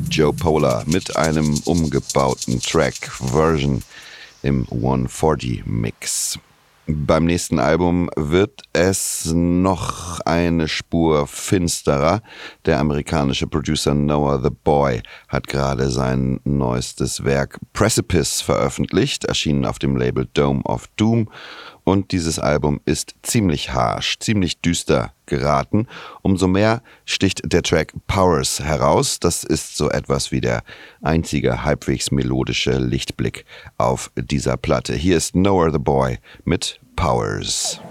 Joe Polar mit einem umgebauten Track Version im 140 Mix. Beim nächsten Album wird es noch eine Spur finsterer. Der amerikanische Producer Noah the Boy hat gerade sein neuestes Werk Precipice veröffentlicht, erschienen auf dem Label Dome of Doom. Und dieses Album ist ziemlich harsh, ziemlich düster geraten. Umso mehr sticht der Track Powers heraus. Das ist so etwas wie der einzige halbwegs melodische Lichtblick auf dieser Platte. Hier ist Noah the Boy mit Powers.